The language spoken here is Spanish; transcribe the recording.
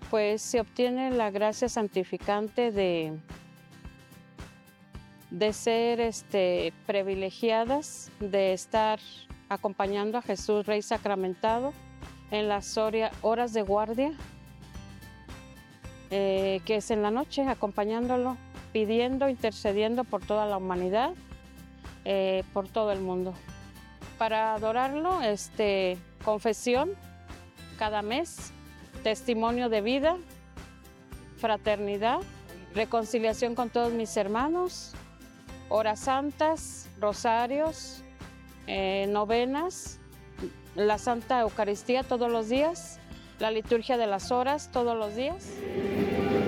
Pues se obtiene la gracia santificante de ser privilegiadas, de estar acompañando a Jesús Rey sacramentado en las horas de guardia, que es en la noche, acompañándolo, pidiendo, intercediendo por toda la humanidad, por todo el mundo. Para adorarlo, confesión cada mes, testimonio de vida, fraternidad, reconciliación con todos mis hermanos, horas santas, rosarios, novenas, la Santa Eucaristía todos los días, la liturgia de las horas todos los días.